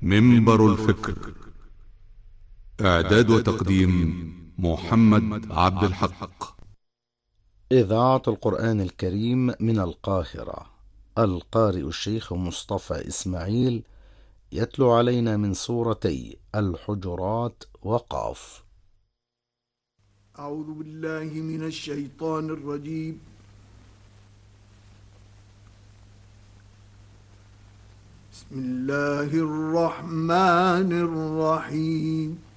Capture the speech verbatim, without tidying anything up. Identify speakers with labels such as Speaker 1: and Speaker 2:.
Speaker 1: منبر الفكر. إعداد وتقديم محمد عبد الحق.
Speaker 2: إذاعة القرآن الكريم من القاهرة. القارئ الشيخ مصطفى إسماعيل يتلو علينا من سورتي الحجرات وقاف.
Speaker 3: أعوذ بالله من الشيطان الرجيم. بسم الله الرحمن الرحيم.